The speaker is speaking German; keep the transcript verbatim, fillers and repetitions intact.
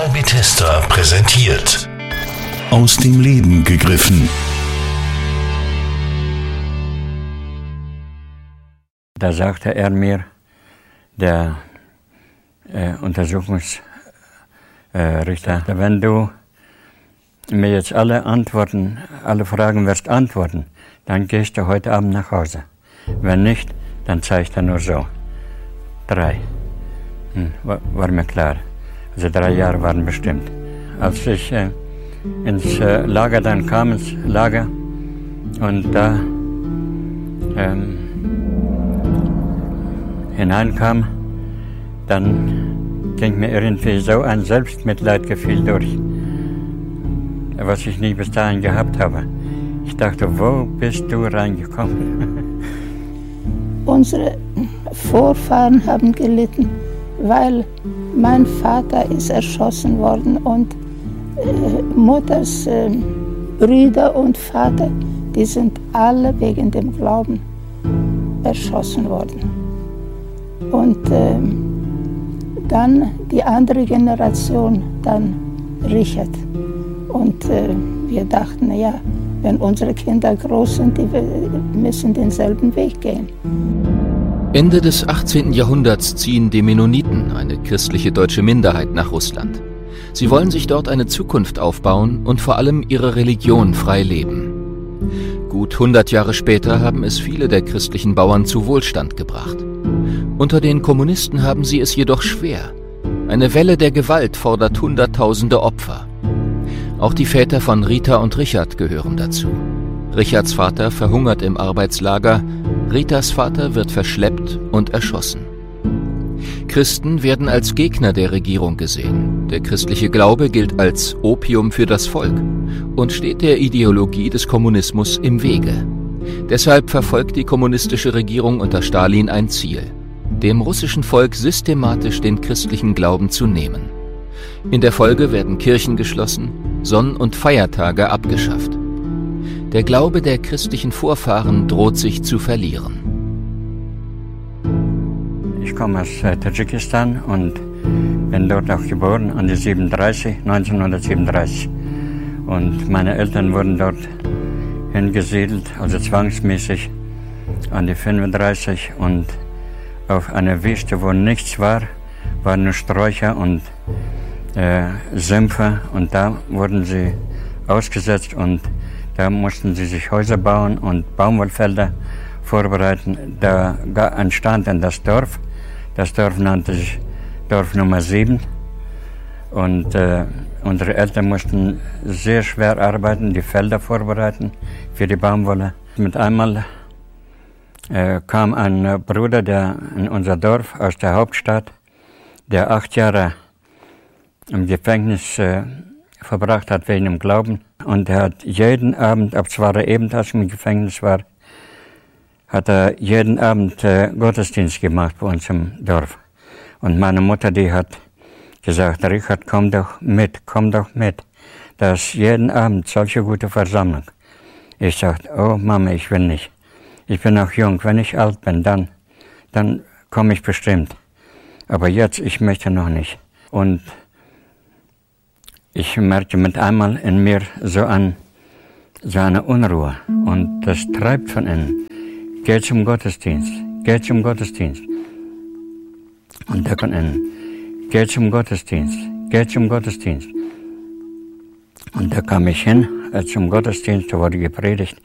Radio Bethesda präsentiert. Aus dem Leben gegriffen. Da sagte er mir, der äh, Untersuchungsrichter, äh, wenn du mir jetzt alle Antworten, alle Fragen wirst antworten, dann gehst du heute Abend nach Hause. Wenn nicht, dann zeigt er nur so. Drei. Hm, war, war mir klar. Also drei Jahre waren bestimmt. Als ich äh, ins äh, Lager dann kam, ins Lager, und da ähm, hineinkam, dann ging mir irgendwie so ein Selbstmitleidgefühl durch, was ich nie bis dahin gehabt habe. Ich dachte, wo bist du reingekommen? Unsere Vorfahren haben gelitten, weil mein Vater ist erschossen worden und äh, Mutters äh, Brüder und Vater, die sind alle wegen dem Glauben erschossen worden. Und äh, dann die andere Generation, dann Richard. Und äh, wir dachten, ja, wenn unsere Kinder groß sind, die müssen denselben Weg gehen. Ende des achtzehnten Jahrhunderts ziehen die Mennoniten, eine christliche deutsche Minderheit, nach Russland. Sie wollen sich dort eine Zukunft aufbauen und vor allem ihre Religion frei leben. Gut hundert Jahre später haben es viele der christlichen Bauern zu Wohlstand gebracht. Unter den Kommunisten haben sie es jedoch schwer. Eine Welle der Gewalt fordert Hunderttausende Opfer. Auch die Väter von Rita und Richard gehören dazu. Richards Vater verhungert im Arbeitslager, Ritas Vater wird verschleppt und erschossen. Christen werden als Gegner der Regierung gesehen. Der christliche Glaube gilt als Opium für das Volk und steht der Ideologie des Kommunismus im Wege. Deshalb verfolgt die kommunistische Regierung unter Stalin ein Ziel: dem russischen Volk systematisch den christlichen Glauben zu nehmen. In der Folge werden Kirchen geschlossen, Sonn- und Feiertage abgeschafft. Der Glaube der christlichen Vorfahren droht sich zu verlieren. Ich komme aus äh, Tadschikistan und bin dort auch geboren, an die siebenunddreißig, neunzehnhundertsiebenunddreißig. Und meine Eltern wurden dort hingesiedelt, also zwangsmäßig, an die fünfunddreißig. Und auf einer Wüste, wo nichts war, waren nur Sträucher und äh, Sümpfe. Und da wurden sie ausgesetzt und da mussten sie sich Häuser bauen und Baumwollfelder vorbereiten. Da entstand dann das Dorf. Das Dorf nannte sich Dorf Nummer sieben. Und äh, unsere Eltern mussten sehr schwer arbeiten, die Felder vorbereiten für die Baumwolle. Mit einmal äh, kam ein Bruder, der in unser Dorf aus der Hauptstadt, der acht Jahre im Gefängnis äh, verbracht hat wegen dem Glauben. Und er hat jeden Abend, ab zwar eben, als ich im Gefängnis war, hat er jeden Abend äh, Gottesdienst gemacht bei uns im Dorf. Und meine Mutter, die hat gesagt, Richard, komm doch mit, komm doch mit. Da ist jeden Abend solche gute Versammlung. Ich sagte, oh Mama, ich will nicht. Ich bin noch jung, wenn ich alt bin, dann, dann komme ich bestimmt. Aber jetzt, ich möchte noch nicht. Und ich merkte mit einmal in mir so, ein, so eine Unruhe. Und das treibt von innen. Geh zum Gottesdienst, geh zum Gottesdienst. Und da von innen. Geh zum Gottesdienst, geh zum Gottesdienst. Und da kam ich hin, äh, zum Gottesdienst, da wurde gepredigt.